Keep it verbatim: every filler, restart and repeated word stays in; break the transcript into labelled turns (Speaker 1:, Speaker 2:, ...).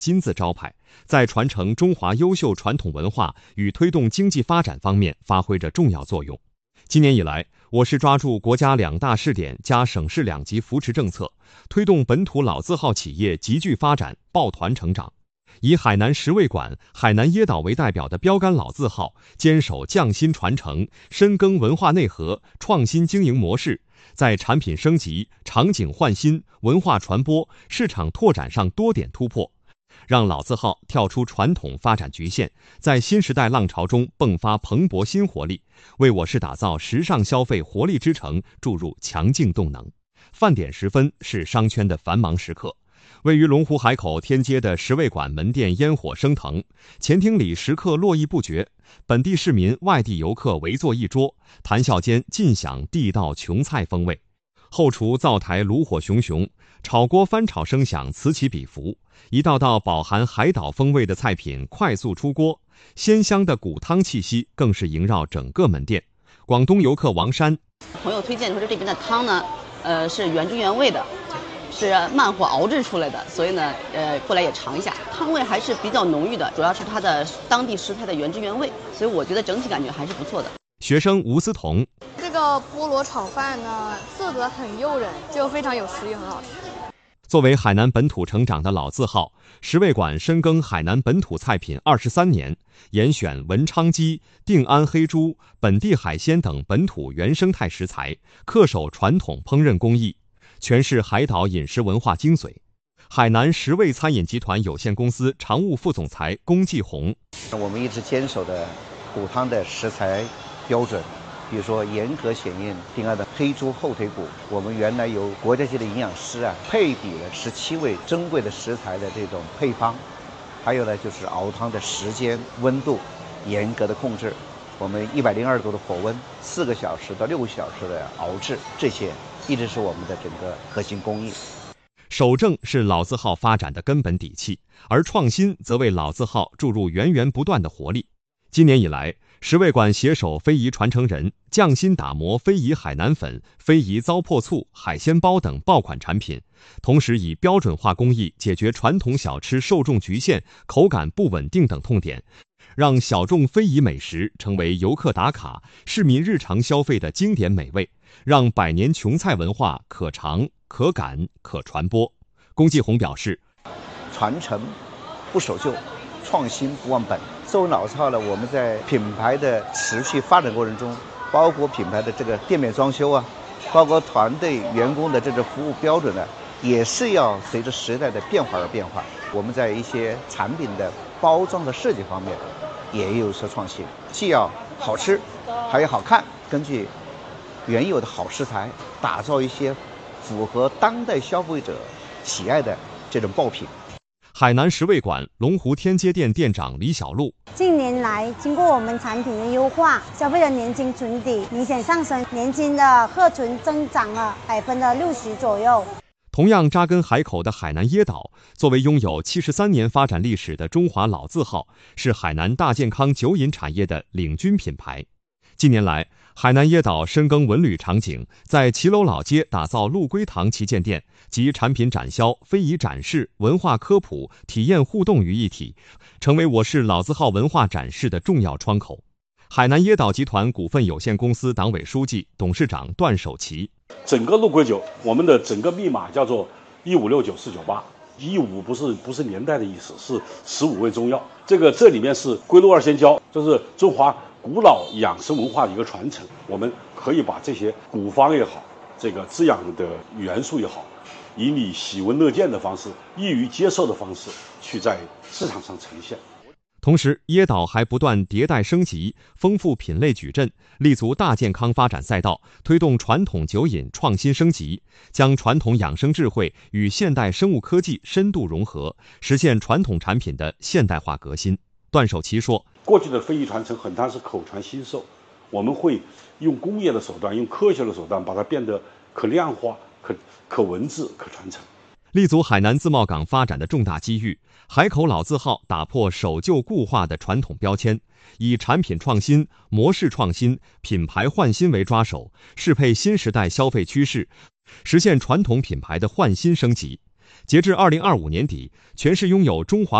Speaker 1: 金字招牌，在传承中华优秀传统文化与推动经济发展方面发挥着重要作用。今年以来，我市抓住国家两大试点加省市两级扶持政策，推动本土老字号企业集聚发展、抱团成长。以海南十味馆、海南椰岛为代表的标杆老字号，坚守匠心传承、深耕文化内核、创新经营模式，在产品升级、场景换新、文化传播、市场拓展上多点突破，让老字号跳出传统发展局限，在新时代浪潮中迸发蓬勃新活力，为我市打造时尚消费活力之城注入强劲动能。饭点时分是商圈的繁忙时刻，位于龙湖海口天街的十味馆门店烟火升腾，前厅里食客络绎不绝，本地市民、外地游客围坐一桌，谈笑间尽享地道琼菜风味。后厨灶台炉火熊熊，炒锅翻炒声响此起彼伏，一道道饱含海岛风味的菜品快速出锅，鲜香的骨汤气息更是萦绕整个门店。广东游客王山，
Speaker 2: 朋友推荐说这边的汤呢，呃是原汁原味的，是慢火熬制出来的，所以呢，呃，过来也尝一下，汤味还是比较浓郁的，主要是它的当地食材的原汁原味，所以我觉得整体感觉还是不错的。
Speaker 1: 学生吴思彤，
Speaker 3: 这个菠萝炒饭呢，色泽很诱人，就非常有食欲，很好吃。
Speaker 1: 作为海南本土成长的老字号，十味馆深耕海南本土菜品二十三年，严选文昌鸡、定安黑猪、本地海鲜等本土原生态食材，恪守传统烹饪工艺，诠释海岛饮食文化精髓。海南十味餐饮集团有限公司常务副总裁龚继红，
Speaker 4: 我们一直坚守的骨汤的食材标准，比如说严格检验定安的黑猪后腿骨，我们原来由国家级的营养师啊配比了十七味珍贵的食材的这种配方，还有呢就是熬汤的时间、温度严格的控制，我们一百零二度的火温，四个小时到六个小时的熬制，这些一直是我们的整个核心工艺。
Speaker 1: 守正是老字号发展的根本底气，而创新则为老字号注入源源不断的活力。今年以来，十味馆携手非遗传承人，匠心打磨非遗海南粉、非遗糟粕醋、海鲜包等爆款产品，同时以标准化工艺解决传统小吃受众局限、口感不稳定等痛点，让小众非遗美食成为游客打卡、市民日常消费的经典美味，让百年琼菜文化可长、可感、可传播。龚继红表示，
Speaker 4: 传承不守旧，创新不忘本。作为老字号呢，我们在品牌的持续发展过程中，包括品牌的这个店面装修啊，包括团队员工的这个服务标准呢，也是要随着时代的变化而变化。我们在一些产品的包装和设计方面也有所创新，既要好吃，还要好看，根据原有的好食材，打造一些符合当代消费者喜爱的这种爆品。
Speaker 1: 海南十味馆龙湖天街店店长李小璐，
Speaker 5: 近年来，经过我们产品的优化，消费者年金存底明显上升，年金的客存增长了百分之六十左右。
Speaker 1: 同样扎根海口的海南椰岛，作为拥有七十三年发展历史的中华老字号，是海南大健康酒饮产业的领军品牌。近年来，海南椰岛深耕文旅场景，在骑楼老街打造陆龟堂旗舰店，集产品展销、非遗展示、文化科普、体验互动于一体，成为我市老字号文化展示的重要窗口。海南椰岛集团股份有限公司党委书记、董事长段守奇，
Speaker 6: 整个陆龟酒，我们的整个密码叫做一五六九四九八。一五不是不是年代的意思，是十五味中药。这个这里面是龟鹿二仙胶，这是中华古老养生文化的一个传承。我们可以把这些古方也好，这个滋养的元素也好，以你喜闻乐见的方式、易于接受的方式，去在市场上呈现。
Speaker 1: 同时，椰岛还不断迭代升级，丰富品类矩阵，立足大健康发展赛道，推动传统酒饮创新升级，将传统养生智慧与现代生物科技深度融合，实现传统产品的现代化革新。段守奇说，
Speaker 6: 过去的非遗传承很大是口传心授，我们会用工业的手段，用科学的手段，把它变得可量化、可可文字、可传承。
Speaker 1: 立足海南自贸港发展的重大机遇，海口老字号打破守旧固化的传统标签，以产品创新、模式创新、品牌换新为抓手，适配新时代消费趋势，实现传统品牌的换新升级。 截至二零二五年底，全市拥有中华